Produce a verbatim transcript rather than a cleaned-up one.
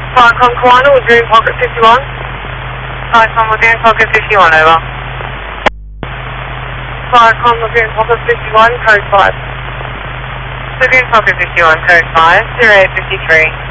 Falcon Kwana, we're doing pocket fifty-one. Falcon, we're doing pocket fifty-one, over. Falcon, we're doing pocket fifty-one, code five. We're doing pocket fifty-one, code five, zero eight fifty-three.